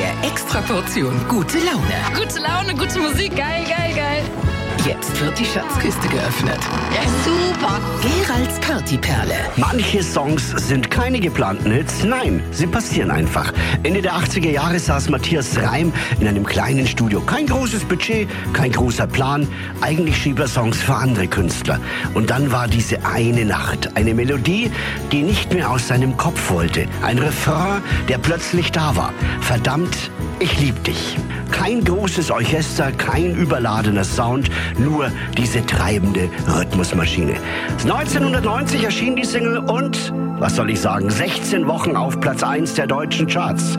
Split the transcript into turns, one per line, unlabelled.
der Extraportion gute Laune.
Gute Laune, gute Musik, geil, geil, geil.
Jetzt wird die Schatzkiste geöffnet.
Ja, super.
Geralds Partyperle.
Manche Songs sind keine geplanten Hits, nein, sie passieren einfach. Ende der 80er Jahre saß Matthias Reim in einem kleinen Studio. Kein großes Budget, kein großer Plan. Eigentlich schrieb er Songs für andere Künstler. Und dann war diese eine Nacht, eine Melodie, die nicht mehr aus seinem Kopf wollte. Ein Refrain, der plötzlich da war. Verdammt, ich lieb dich. Kein großes Orchester, kein überladener Sound, nur diese treibende Rhythmusmaschine. 1990 erschien die Single und, was soll ich sagen, 16 Wochen auf Platz 1 der deutschen Charts.